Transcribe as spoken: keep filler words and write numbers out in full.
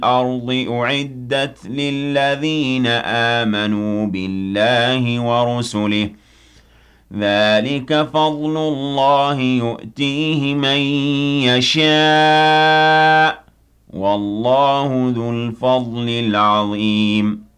الْأَرْضِ أُعِدَّتْ لِلَّذِينَ آمَنُوا بِاللَّهِ وَرُسُلِهِ ۚ ذَٰلِكَ فَضْلُ اللَّهِ يُؤْتِيهِ مَن يَشَاءُ ۚ وَاللَّهُ ذُو الْفَضْلِ الْعَظِيمِ